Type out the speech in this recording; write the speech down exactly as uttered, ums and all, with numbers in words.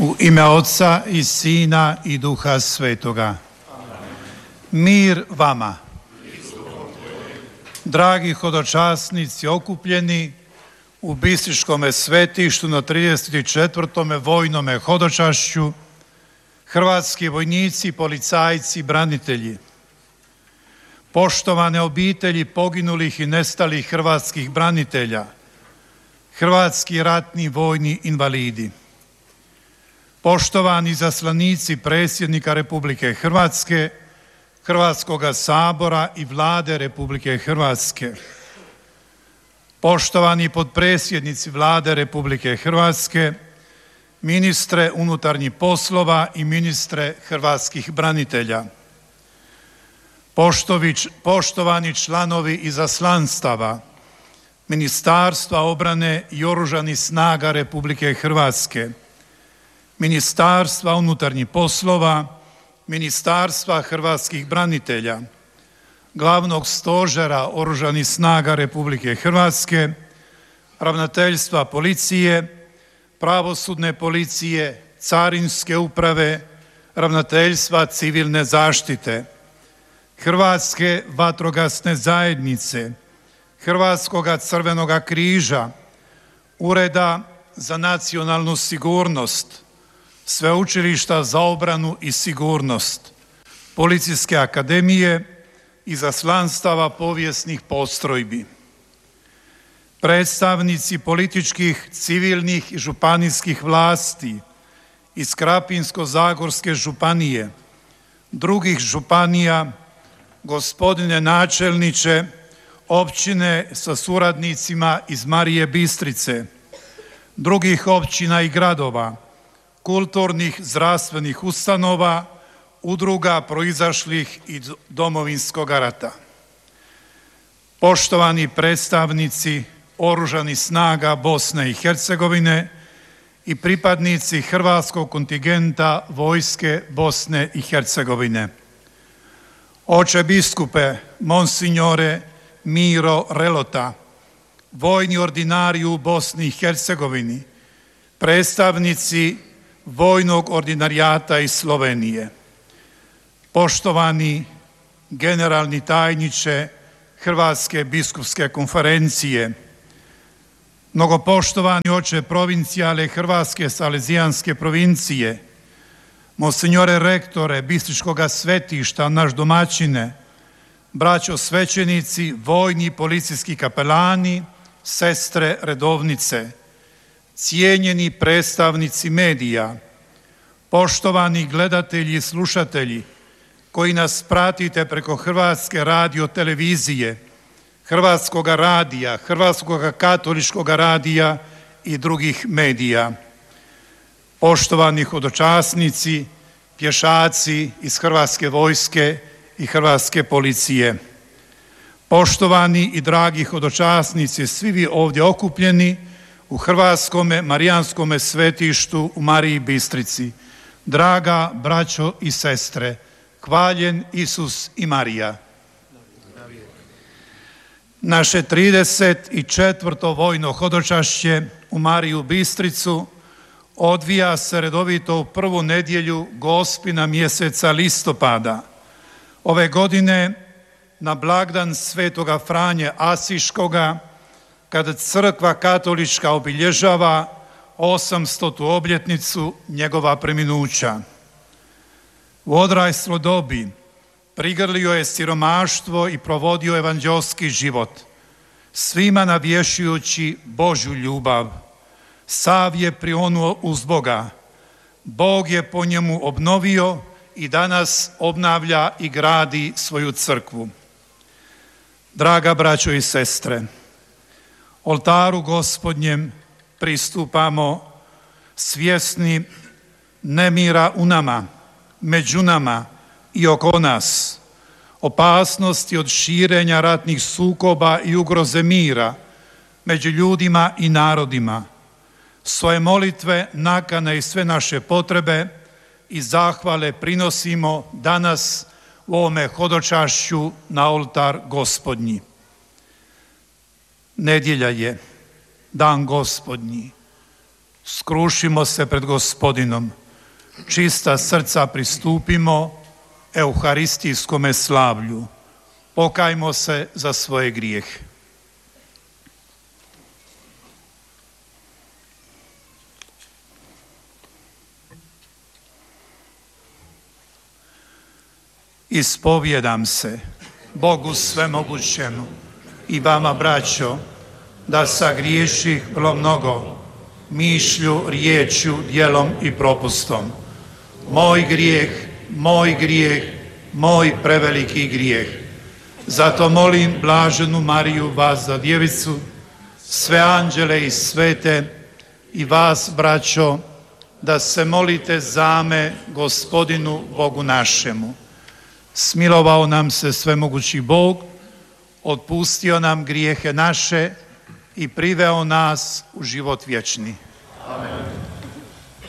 U ime Otca i Sina i Duha Svetoga. Mir vama. Dragi hodočasnici okupljeni u Bistriškome svetištu na trideset četvrtom vojnome hodočašću, hrvatski vojnici, policajci, branitelji, poštovane obitelji poginulih i nestalih hrvatskih branitelja, hrvatski ratni vojni invalidi, poštovani izaslanici predsjednika Republike Hrvatske, Hrvatskoga sabora i Vlade Republike Hrvatske, poštovani potpredsjednici Vlade Republike Hrvatske, ministre unutarnjih poslova i ministre hrvatskih branitelja, Poštović, poštovani članovi izaslanstava, Ministarstva obrane i Oružanih snaga Republike Hrvatske, Ministarstva unutarnjih poslova, Ministarstva hrvatskih branitelja, Glavnog stožera Oružanih snaga Republike Hrvatske, Ravnateljstva policije, Pravosudne policije, Carinske uprave, Ravnateljstva civilne zaštite, Hrvatske vatrogasne zajednice, Hrvatskoga crvenoga križa, Ureda za nacionalnu sigurnost, Sveučilišta za obranu i sigurnost, Policijske akademije, izaslanstava povijesnih postrojbi, predstavnici političkih, civilnih i županijskih vlasti iz Krapinsko-zagorske županije, drugih županija, gospodine načelniče općine sa suradnicima iz Marije Bistrice, drugih općina i gradova, kulturnih, zdravstvenih ustanova, udruga proizašlih iz Domovinskog rata. Poštovani predstavnici Oružanih snaga Bosne i Hercegovine i pripadnici hrvatskog kontingenta Vojske Bosne i Hercegovine. Oče biskupe, monsignore Miro Relota, vojni ordinariju u Bosni i Hercegovini, predstavnici vojnog ordinarijata iz Slovenije, poštovani generalni tajniče Hrvatske biskupske konferencije, mnogopoštovani oče provincijale Hrvatske salezijanske provincije, monsignore rektore Bistriškoga svetišta, naš domaćine, braćo svećenici, vojni i policijski kapelani, sestre redovnice, cijenjeni predstavnici medija, poštovani gledatelji i slušatelji koji nas pratite preko Hrvatske radio televizije, Hrvatskoga radija, Hrvatskoga katoličkoga radija i drugih medija, poštovani hodočasnici, pješaci iz Hrvatske vojske i Hrvatske policije, poštovani i dragi hodočasnici, svi vi ovdje okupljeni u Hrvatskome marijanskome svetištu u Mariji Bistrici, draga braćo i sestre, hvaljen Isus i Marija. Naše trideset četvrto vojno hodočašće u Mariju Bistricu odvija se redovito u prvu nedjelju Gospina mjeseca listopada. Ove godine na blagdan Svetoga Franje Asiškoga, kada crkva katolička obilježava osamstotu obljetnicu njegova preminuća. U odrasloj dobi prigrlio je siromaštvo i provodio evanđelski život, svima navješujući Božju ljubav. Sav je prionuo uz Boga. Bog je po njemu obnovio i danas obnavlja i gradi svoju crkvu. Draga braćo i sestre, oltaru Gospodnjem pristupamo svjesni nemira u nama, među nama i oko nas, opasnosti od širenja ratnih sukoba i ugroze mira među ljudima i narodima. Svoje molitve, nakane i sve naše potrebe i zahvale prinosimo danas u ovome hodočašću na oltar Gospodnji. Nedjelja je, dan Gospodnji. skrušimo se pred Gospodinom, čista srca pristupimo euharistijskome slavlju. Pokajmo se za svoje grijehe. Ispovjedam se Bogu svemogućemu i vama, braćo, da sagriješih vrlo mnogo, mišlju, riječju, djelom i propustom. Moj grijeh, moj grijeh, moj preveliki grijeh. Zato molim blaženu Mariju, vas za djevicu, sve anđele i svete i vas, braćo, da se molite zame Gospodinu Bogu našemu. Smilovao nam se svemogući Bog, otpustio nam grijehe naše i priveo nas u život vječni. Amen.